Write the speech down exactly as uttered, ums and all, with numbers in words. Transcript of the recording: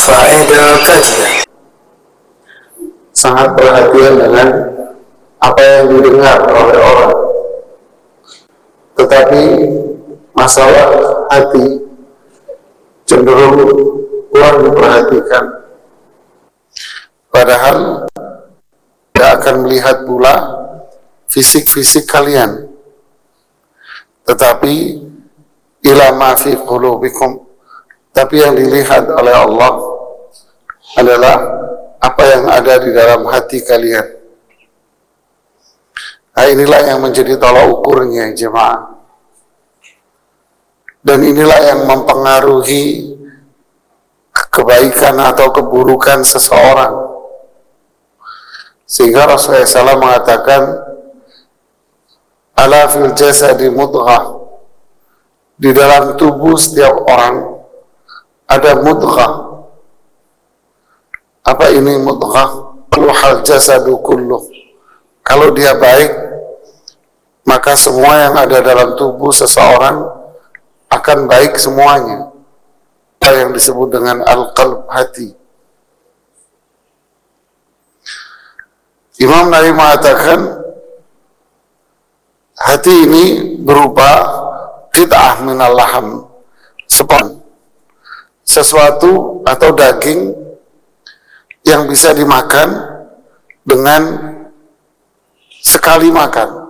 Faedah kajian. Sangat perhatian dengan apa yang didengar oleh orang, tetapi masalah hati cenderung kurang diperhatikan. Padahal tidak akan melihat pula fisik-fisik kalian, tetapi ila ma fi qulubikum, tapi yang dilihat oleh Allah adalah apa yang ada di dalam hati kalian. Nah, inilah yang menjadi tolak ukurnya jemaah, dan inilah yang mempengaruhi kebaikan atau keburukan seseorang. Sehingga Rasulullah shallallahu alaihi wasallam mengatakan, ala fil jasadi mudghah, di dalam tubuh setiap orang ada mudghah. Apa ini mudghah? Ruhal jasadu kulluh. Kalau dia baik, maka semua yang ada dalam tubuh seseorang akan baik semuanya. Apa yang disebut dengan al-qalb, hati. Imam Nawawi mengatakan hati ini berupa qit'ah minal laham, sepon, sesuatu atau daging yang bisa dimakan dengan sekali makan.